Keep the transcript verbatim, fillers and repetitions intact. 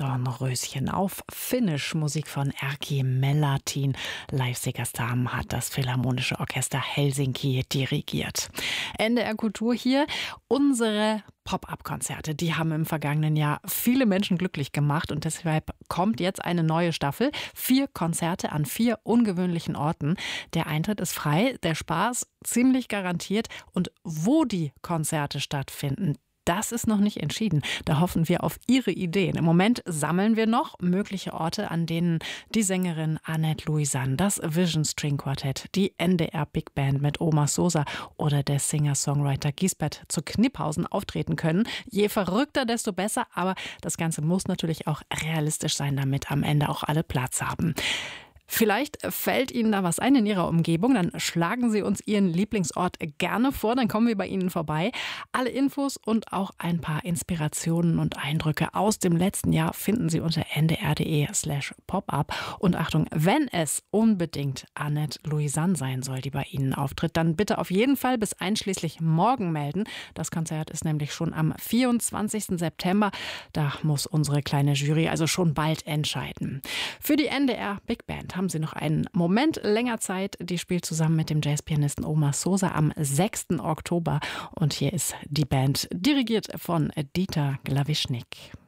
Dornröschen auf Finnisch, Musik von Erkki Mellatin. Live-Siegerstam hat das Philharmonische Orchester Helsinki dirigiert. N D R Kultur hier. Unsere Pop-up-Konzerte, die haben im vergangenen Jahr viele Menschen glücklich gemacht und deshalb kommt jetzt eine neue Staffel. Vier Konzerte an vier ungewöhnlichen Orten. Der Eintritt ist frei, der Spaß ziemlich garantiert und wo die Konzerte stattfinden, das ist noch nicht entschieden. Da hoffen wir auf Ihre Ideen. Im Moment sammeln wir noch mögliche Orte, an denen die Sängerin Anette Louisanne, das Vision String Quartett, die N D R Big Band mit Oma Sosa oder der Singer-Songwriter Gisbert zu Kniphausen auftreten können. Je verrückter, desto besser. Aber das Ganze muss natürlich auch realistisch sein, damit am Ende auch alle Platz haben. Vielleicht fällt Ihnen da was ein in Ihrer Umgebung, dann schlagen Sie uns Ihren Lieblingsort gerne vor, dann kommen wir bei Ihnen vorbei. Alle Infos und auch ein paar Inspirationen und Eindrücke aus dem letzten Jahr finden Sie unter ndr.de slash popup. Und Achtung, wenn es unbedingt Anette Louisanne sein soll, die bei Ihnen auftritt, dann bitte auf jeden Fall bis einschließlich morgen melden. Das Konzert ist nämlich schon am vierundzwanzigsten September. Da muss unsere kleine Jury also schon bald entscheiden. Für die N D R Big Band haben Sie noch einen Moment länger Zeit. Die spielt zusammen mit dem Jazzpianisten Oma Sosa am sechsten Oktober. Und hier ist die Band, dirigiert von Dieter Glawischnik.